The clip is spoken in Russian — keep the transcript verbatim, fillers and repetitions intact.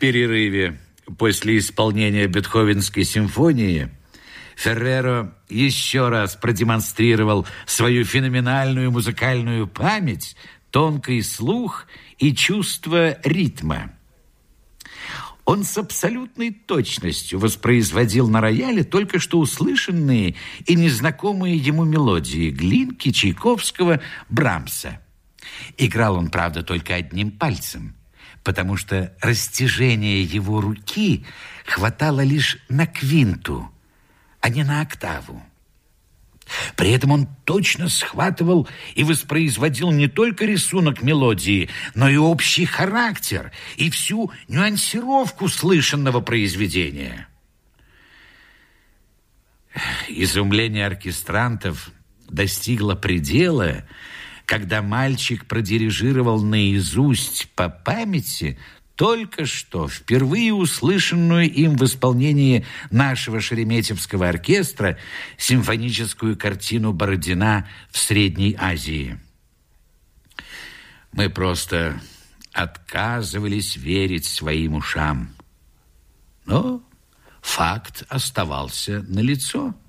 перерыве после исполнения Бетховенской симфонии Ферреро еще раз продемонстрировал свою феноменальную музыкальную память, тонкий слух и чувство ритма. Он с абсолютной точностью воспроизводил на рояле только что услышанные и незнакомые ему мелодии Глинки, Чайковского, Брамса. Играл он, правда, только одним пальцем, потому что растяжение его руки хватало лишь на квинту, а не на октаву. При этом он точно схватывал и воспроизводил не только рисунок мелодии, но и общий характер и всю нюансировку слышанного произведения. Изумление оркестрантов достигло предела, когда мальчик продирижировал наизусть по памяти только что впервые услышанную им в исполнении нашего Шереметьевского оркестра симфоническую картину Бородина в Средней Азии. Мы просто отказывались верить своим ушам. Но факт оставался налицо.